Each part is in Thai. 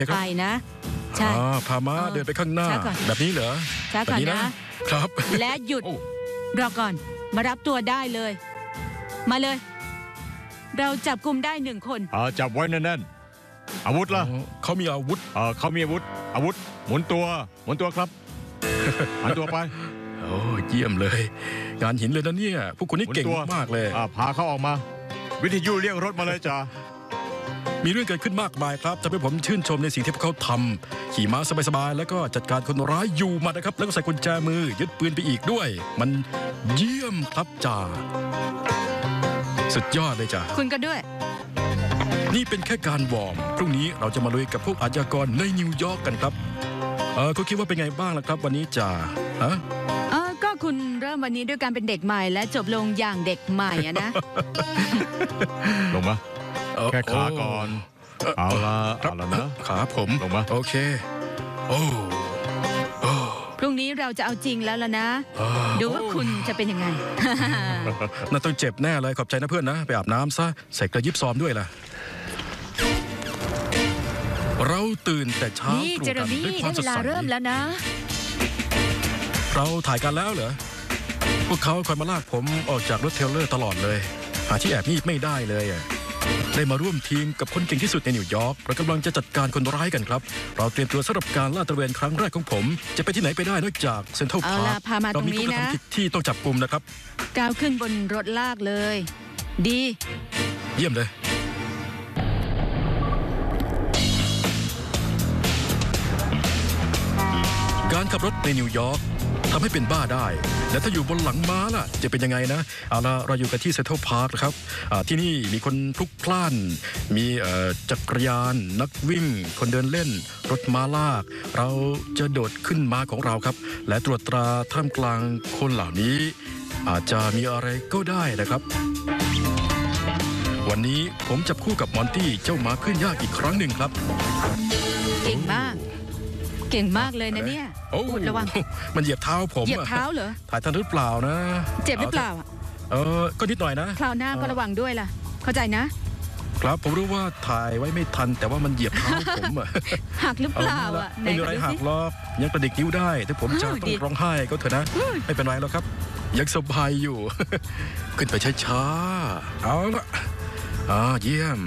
ไปนะใช่พาม้าเดินไปข้างหน้าแบบนี้เหรอช้าก่อนนะครับและหยุดรอก่อนมารับตัวได้เลยมาเลยเราจับกุมได้1 คนจับไว้แน่นๆอาวุธล่ะเขามีอาวุธเขามีอาวุธหมุนตัวครับหันตัวไปโอ้เยี่ยมเลยงานหินเลยนะเนี่ยพวกคุณนี่เก่งมากเลยพาเขาออกมาวิทยุเรียกรถมาเลยจ้ามีเรื่องเกิดขึ้นมากมายครับทำให้ผมชื่นชมในสิ่งที่พวกเขาทำขี่ม้าสบายๆแล้วก็จัดการคนร้ายอยู่มานะครับแล้วก็ใส่กุญแจมือยึดปืนไปอีกด้วยมันเยี่ยมครับจ่าสุดยอดเลยจ้าคุณก็ด้วยนี่เป็นแค่การวอร์มพรุ่งนี้เราจะมาลุยกับพวกอาชญากรในนิวยอร์กกันครับคุณคิดว่าเป็นไงบ้างล่ะครับวันนี้จ่าก็คุณเริ่มวันนี้ด้วยการเป็นเด็กใหม่และจบลงอย่างเด็กใหม่นะลงมาแค่ขาก่อนเอาละนะขาผมลงมาโอเคพรุ่งนี้เราจะเอาจริงแล้วล่ะนะดูว่าคุณจะเป็นยังไงน่าต้องเจ็บแน่เลยขอบใจนะเพื่อนนะไปอาบน้ำซะใส่กระยิบซ้อมด้วยล่ะเราตื่นแต่เช้านี่เจอร์มี่ได้เวลาเริ่มแล้วนะเราถ่ายกันแล้วเหรอพวกเขาคอยมาลากผมออกจากรถเทรลเลอร์ตลอดเลยหาที่แอบงีบไม่ได้เลยได้มาร่วมทีมกับคนเก่งที่สุดในนิวยอร์กเรากำลังจะจัดการคนร้ายกันครับเราเตรียมตัวสำหรับการลาดตระเวนครั้งแรกของผมจะไปที่ไหนไปได้นอกจากเซ็นทรัลพาร์คเรามีผู้กระทำผิดที่ต้องจับกุมนะครับก้าวขึ้นบนรถลากเลยดีเยี่ยมเลยการขับรถในนิวยอร์กทำให้เป็นบ้าได้และถ้าอยู่บนหลังม้าล่ะจะเป็นยังไงนะเอาละเราอยู่กันที่เซ็นทรัลพาร์คนะครับที่นี่มีคนพลุกพล่านมีจักรยานนักวิ่งคนเดินเล่นรถม้าลากเราจะโดดขึ้นม้าของเราครับและตรวจตราท่ามกลางคนเหล่านี้อาจจะมีอะไรก็ได้นะครับวันนี้ผมจับคู่กับมอนตี้เจ้าม้าขึ้นยากอีกครั้งหนึ่งครับเก่งมากเลยนะเนี่ยระวังมันเหยียบเท้าผมเหยียบเท้าเหรอถ่ายทันหรือเปล่านะเจ็บหรือเปล่าก็นิดหน่อยนะคราวหน้าก็ระวังด้วยล่ะเข้าใจนะครับผมรู้ว่าถ่ายไว้ไม่ทันแต่ว่ามันเหยียบเท้าผมหักหรือเปล่าไม่มีอะไรหักหรอกยังกระดิกนิ้วได้แต่ผมจะต้องร้องไห้ก็เถอะนะไม่เป็นไรแล้วครับยังสบายอยู่ขึ้นไปช้าๆเอาละเยี่ยม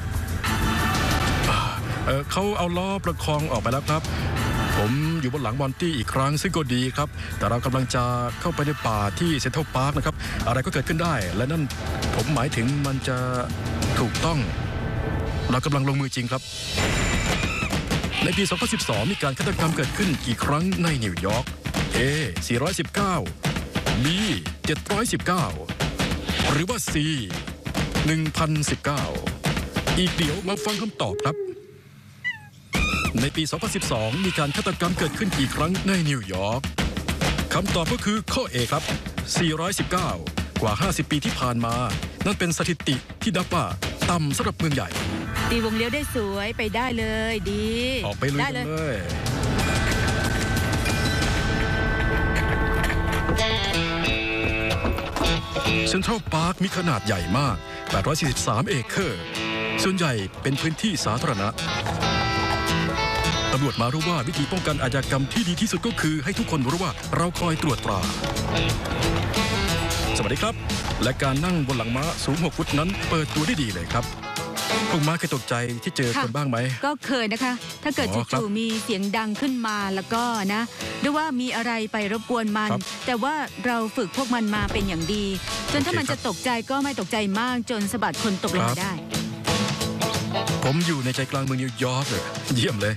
เขาเอาล้อประคองออกไปแล้วครับผมอยู่บนหลังมอนตี้อีกครั้งซึ่งก็ดีครับแต่เรากำลังจะเข้าไปในป่าที่เซ็นทรัลพาร์คนะครับอะไรก็เกิดขึ้นได้และนั่นผมหมายถึงมันจะถูกต้องเรากำลังลงมือจริงครับในปี 2012 มีการฆาตกรรมเกิดขึ้นกี่ครั้งในนิวยอร์ก A 419 B 719หรือว่า C 1019อีกเดี๋ยวมาฟังคำตอบครับในปี 2012 มีการฆาตกรรมเกิดขึ้นกี่ครั้งในนิวยอร์กคำตอบก็คือข้อ A ครับ419กว่า50ปีที่ผ่านมานั่นเป็นสถิติที่นับว่าต่ำสำหรับเมืองใหญ่ตีวงเลี้ยวได้สวยไปได้เลยดีออกไปเลยเซ็นทรัลพาร์คมีขนาดใหญ่มาก843 เอเคอร์ส่วนใหญ่เป็นพื้นที่สาธารณะตำรวจมารู้ว่าวิธีป้องกันอาชญากรรมที่ดีที่สุดก็คือให้ทุกคนรู้ว่าเราคอยตรวจตราสวัสดีครับและการนั่งบนหลังม้าสูง6 ฟุตนั้นเปิดตัวได้ดีเลยครับพวกม้าเคยตกใจที่เจอคนบ้างไหมก็เคยนะคะถ้าเกิดจู่ๆมีเสียงดังขึ้นมาแล้วก็นะหรือว่ามีอะไรไปรบกวนมันแต่ว่าเราฝึกพวกมันมาเป็นอย่างดีจนถ้ามันจะตกใจก็ไม่ตกใจมากจนสะบัดคนตกลงมาได้ผมอยู่ในใจกลางเมืองนิวยอร์กเลยเยี่ยมเลย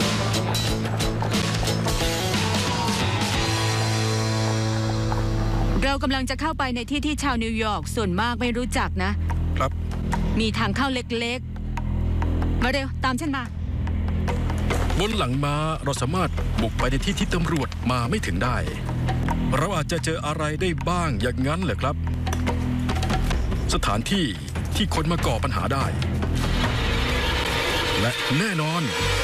เรากำลังจะเข้าไปในที่ที่ชาวนิวยอร์กส่วนมากไม่รู้จักนะครับมีทางเข้าเล็กๆมาเร็วตามฉันมาบนหลังม้าเราสามารถบุกไปในที่ที่ตำรวจมาไม่ถึงได้เราอาจจะเจออะไรได้บ้างอย่างนั้นเหรอครับสถานที่ที่คนมาก่อปัญหาได้และแน่นอน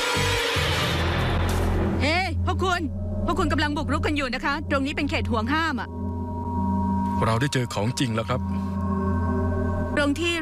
เฮ้พวกคุณกำลังบุกรุกกันอยู่นะคะตรงนี้เป็นเขตห่วงห้ามเราได้เจอของจริงแล้วครับตรงที่